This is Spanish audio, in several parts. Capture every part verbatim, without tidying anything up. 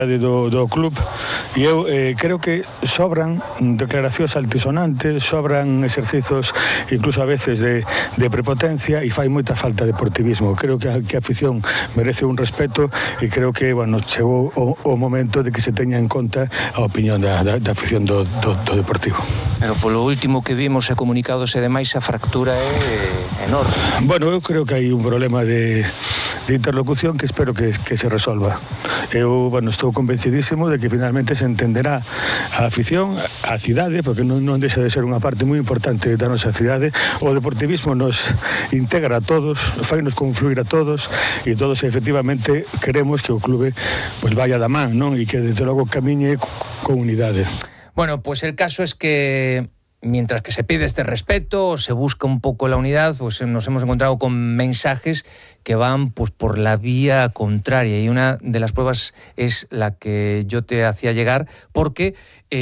Do, do club e eu eh, creo que sobran declaracións altisonantes, sobran exercizos incluso a veces de, de prepotencia e fai moita falta de deportivismo. Creo que a, que a afición merece un respeto e creo que, bueno, chegou o, o momento de que se teña en conta a opinión da, da, da afición do, do, do Deportivo. Pero polo último que vimos e comunicados e demais, a fractura é enorme. Bueno, eu creo que hai un problema de, de interlocución que espero que, que se resolva. Eu, bueno, estou convencidísimo de que finalmente se entenderá a afición, a cidade, porque non, non deixa de ser unha parte moi importante da nosa cidade. O deportivismo nos integra a todos, fainos confluir a todos e todos efectivamente queremos que o clube pues, vaya da man, non? E que desde logo camiñe con unidade. Bueno, pues el caso es que mientras que se pide este respeto, se busca un poco la unidad, pues nos hemos encontrado con mensajes que van pues por la vía contraria, y una de las pruebas es la que yo te hacía llegar, porque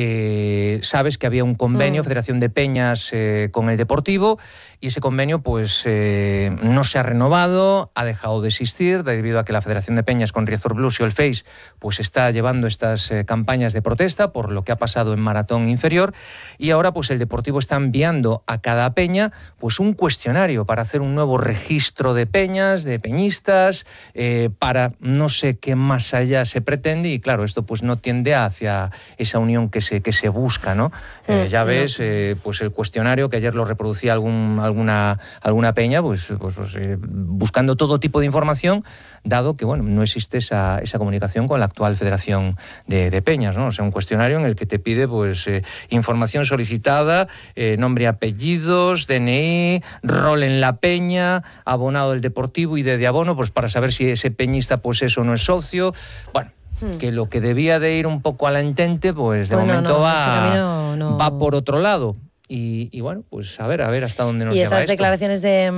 eh, sabes que había un convenio, mm. Federación de Peñas eh, con el Deportivo, y ese convenio pues eh, no se ha renovado, ha dejado de existir debido a que la Federación de Peñas con Riazor Blues y el Face pues está llevando estas eh, campañas de protesta por lo que ha pasado en Maratón Inferior, y ahora pues el Deportivo está enviando a cada peña pues un cuestionario para hacer un nuevo registro de peñas, de peñistas, eh, para no sé qué más allá se pretende, y claro, esto pues no tiende hacia esa unión que se, que se busca, ¿no? Eh, ya ves, eh, pues el cuestionario que ayer lo reproducía algún, alguna, alguna peña, pues, pues, pues eh, buscando todo tipo de información, dado que, bueno, no existe esa, esa comunicación con la actual Federación de, de Peñas, ¿no? O sea, un cuestionario en el que te pide, pues, eh, información solicitada, eh, nombre y apellidos, D N I, rol en la peña, abonado del Deportivo y de, de abono, pues para saber si ese peñista, pues eso no es socio. Bueno, hmm. que lo que debía de ir un poco a la entente, pues de bueno, momento no, va, no, no. va por otro lado. Y, y bueno, pues a ver, a ver hasta dónde nos lleva esto. Y esas declaraciones de,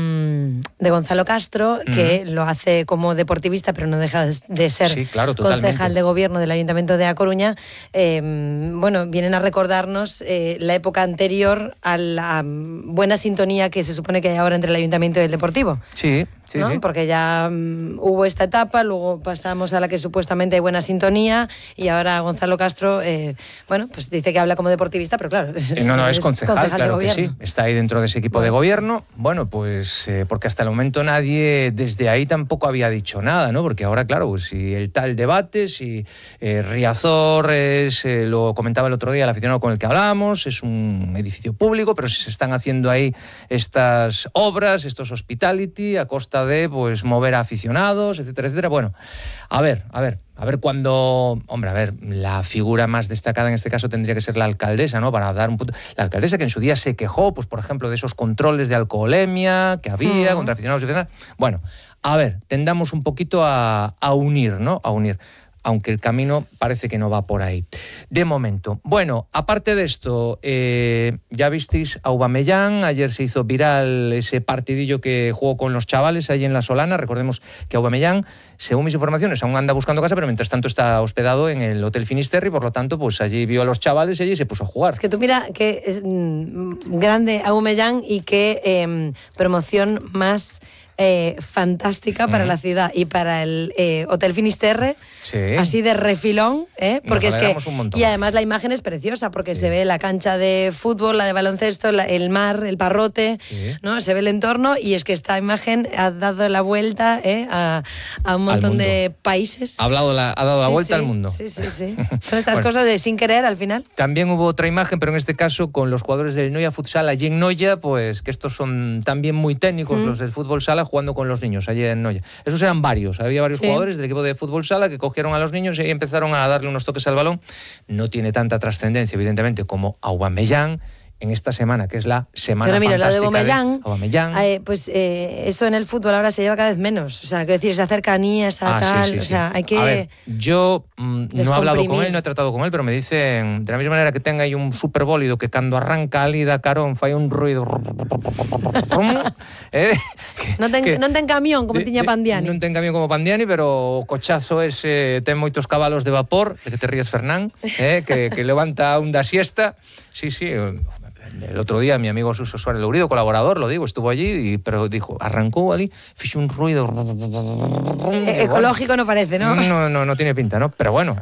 de Gonzalo Castro, que mm. lo hace como deportivista, pero no deja de ser sí, claro, concejal de gobierno del Ayuntamiento de A Coruña, eh, bueno, vienen a recordarnos eh, la época anterior a la buena sintonía que se supone que hay ahora entre el Ayuntamiento y el Deportivo. Sí, sí, ¿no? sí. Porque ya um, hubo esta etapa, luego pasamos a la que supuestamente hay buena sintonía, y ahora Gonzalo Castro, eh, bueno, pues dice que habla como deportivista, pero claro, es, no, no, es concejal, concejal claro que sí, está ahí dentro de ese equipo bueno, de gobierno. Bueno, pues eh, porque hasta el momento nadie desde ahí tampoco había dicho nada, ¿no? Porque ahora, claro, pues si el tal debate, si eh, Riazor es, eh, lo comentaba el otro día el aficionado con el que hablamos, es un edificio público, pero si se están haciendo ahí estas obras, estos hospitality, a costa de pues mover a aficionados, etcétera, etcétera. Bueno, a ver, a ver. A ver cuando, hombre, a ver, la figura más destacada en este caso tendría que ser la alcaldesa, ¿no? Para dar un punto. La alcaldesa que en su día se quejó, pues por ejemplo, de esos controles de alcoholemia que había uh-huh. contra aficionados y aficionadas. Bueno, a ver, tendamos un poquito a, a unir, ¿no? A unir. Aunque el camino parece que no va por ahí. De momento. Bueno, aparte de esto, eh, ya visteis a Aubameyang, ayer se hizo viral ese partidillo que jugó con los chavales allí en La Solana. Recordemos que Aubameyang, según mis informaciones, aún anda buscando casa, pero mientras tanto está hospedado en el Hotel Finisterre y por lo tanto, pues allí vio a los chavales y allí se puso a jugar. Es que tú mira que es mm, grande Aubameyang y qué eh, promoción más... Eh, fantástica para mm. la ciudad y para el eh, Hotel Finisterre, sí. así de refilón, ¿eh? Porque es que y además la imagen es preciosa porque sí. se ve la cancha de fútbol, la de baloncesto, la, el mar, el parrote, sí. ¿no? Se ve el entorno y es que esta imagen ha dado la vuelta ¿eh? a, a un montón de países. Ha, hablado la, ha dado la sí, vuelta sí. al mundo. Sí, sí, sí. Son estas bueno. cosas de sin querer al final. También hubo otra imagen, pero en este caso con los jugadores del Noia Futsal allí en Noia, pues que estos son también muy técnicos, mm. los del fútbol sala, jugando con los niños allí en Noia. Esos eran varios, había varios sí. jugadores del equipo de fútbol sala que cogieron a los niños y ahí empezaron a darle unos toques al balón. No tiene tanta trascendencia, evidentemente, como Aubameyang en esta semana, que es la semana Pero mira, fantástica lo de Aubameyang, de Aubameyang. Eh, pues eh, eso en el fútbol ahora se lleva cada vez menos. O sea, quiero decir, esa cercanía, esa ah, tal, sí, sí, o sí. sea, hay que... A ver, yo mm, no he hablado con él, no he tratado con él, pero me dicen, de la misma manera que tenga aí un superbólido que cando arranca ali da carón fai un ruido... eh, que, non ten, que, non ten camión como de, tiña Pandiani. Non ten camión como Pandiani, pero o cochazo ese ten moitos cabalos de vapor, de que te ríes, Fernán, eh, que, que levanta un da siesta. Sí, sí... El otro día mi amigo Suso Suárez Lourido, colaborador, lo digo, estuvo allí, y, pero dijo, arrancó allí, fichó un ruido... Ecológico no parece, ¿no? No, no, no tiene pinta, ¿no? Pero bueno,